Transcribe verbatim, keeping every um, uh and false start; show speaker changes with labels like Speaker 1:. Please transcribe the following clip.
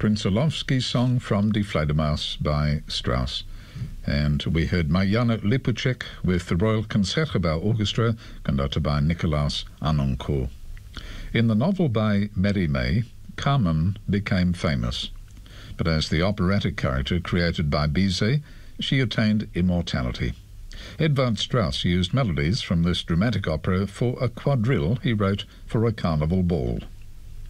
Speaker 1: Princelovsky's song from Die Fledermaus by Strauss. And we heard Marianne Lipucek with the Royal Concertgebouw Orchestra, conducted by Nicolaas Annoncourt. In the novel by Mérimée, Carmen became famous, but as the operatic character created by Bizet, she attained immortality. Edvard Strauss used melodies from this dramatic opera for a quadrille he wrote for a carnival ball.